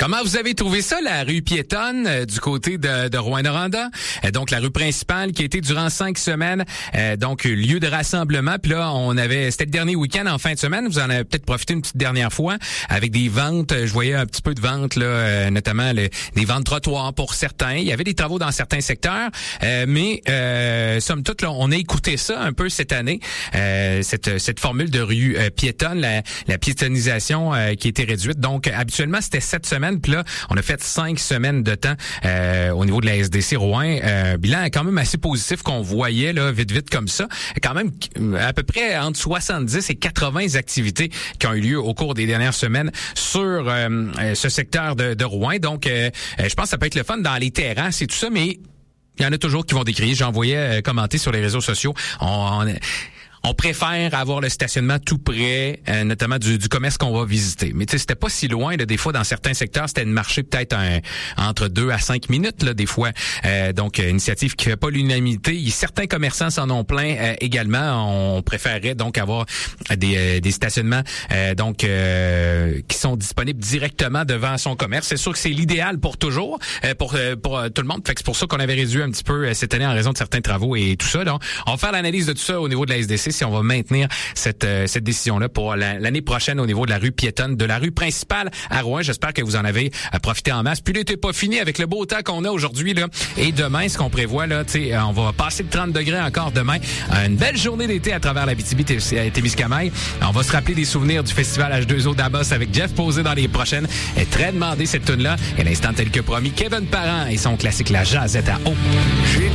Comment vous avez trouvé ça, la rue piétonne du côté de Rouyn-Noranda? Donc, la rue principale qui a été durant 5 semaines, donc lieu de rassemblement. Puis là, c'était le dernier week-end en fin de semaine. Vous en avez peut-être profité une petite dernière fois avec des ventes. Je voyais un petit peu de ventes, là, notamment des ventes trottoirs pour certains. Il y avait des travaux dans certains secteurs, mais somme toute, là, on a écouté ça un peu cette année, cette formule de rue piétonne, la piétonnisation qui était réduite. Donc, habituellement, c'était 7 semaines, puis là, on a fait 5 semaines de temps au niveau de la SDC Rouyn. Bilan quand même assez positif qu'on voyait là vite comme ça. Quand même à peu près entre 70 et 80 activités qui ont eu lieu au cours des dernières semaines sur ce secteur de Rouyn. Donc, je pense que ça peut être le fun dans les terrasses et tout ça, mais il y en a toujours qui vont décrire. J'en voyais commenter sur les réseaux sociaux. On préfère avoir le stationnement tout près, notamment du commerce qu'on va visiter. Mais tu sais, c'était pas si loin. Là, des fois, dans certains secteurs, c'était de marcher peut-être entre 2 à 5 minutes, là, des fois. Donc, initiative qui fait pas l'unanimité. Certains commerçants s'en ont plein également. On préférerait donc avoir des stationnements qui sont disponibles directement devant son commerce. C'est sûr que c'est l'idéal pour toujours, pour tout le monde. Fait que c'est pour ça qu'on avait réduit un petit peu cette année en raison de certains travaux et tout ça. Donc, on va faire l'analyse de tout ça au niveau de la SDC. Si on va maintenir cette décision-là pour l'année prochaine au niveau de la rue piétonne, de la rue principale à Rouyn. J'espère que vous en avez profité en masse. Puis l'été pas fini avec le beau temps qu'on a aujourd'hui là. Et demain, ce qu'on prévoit là, on va passer de 30 degrés encore demain. Une belle journée d'été à travers la Abitibi-Témiscamingue. On va se rappeler des souvenirs du festival H2O d'Amos avec Jeff Posé dans les prochaines. Elle est très demandée cette tune-là. Et l'instant tel que promis, Kevin Parent et son classique La Jazette à eau.